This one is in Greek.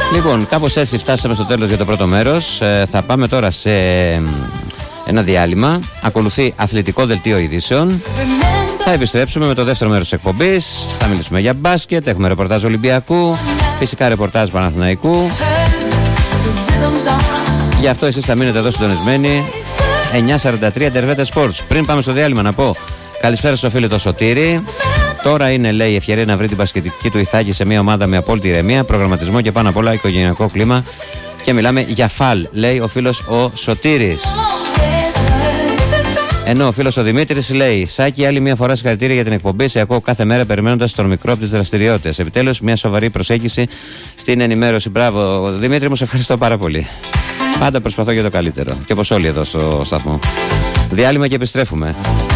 Λοιπόν, κάπως έτσι φτάσαμε στο τέλος για το πρώτο μέρος. Θα πάμε τώρα σε ένα διάλειμμα. Ακολουθεί αθλητικό δελτίο ειδήσεων. Θα επιστρέψουμε με το δεύτερο μέρος της εκπομπής. Θα μιλήσουμε για μπάσκετ, έχουμε ρεπορτάζ Ολυμπιακού, φυσικά ρεπορτάζ Παναθηναϊκού. Γι' αυτό εσείς θα μείνετε εδώ συντονισμένοι. 9:43 Τερβέτε Sports. Πριν πάμε στο διάλειμμα να πω καλησπέρα στο φίλο το Σωτήρη. Τώρα είναι, λέει, η ευκαιρία να βρει την μπασκετική του ηθάκη σε μια ομάδα με απόλυτη ηρεμία, προγραμματισμό και πάνω απ' όλα οικογενειακό κλίμα. Και μιλάμε για φαλ, λέει ο φίλος ο Σωτήρης. Ενώ ο φίλος ο Δημήτρης λέει: Σάκη, άλλη μια φορά συγχαρητήρια για την εκπομπή. Σε ακούω κάθε μέρα περιμένοντας τον μικρό από τις δραστηριότητες. Επιτέλους, μια σοβαρή προσέγγιση στην ενημέρωση. Μπράβο, Δημήτρη μου, σε ευχαριστώ πάρα πολύ. Πάντα προσπαθώ για το καλύτερο. Και όπως όλοι εδώ στο σταθμό. Διάλειμμα και επιστρέφουμε.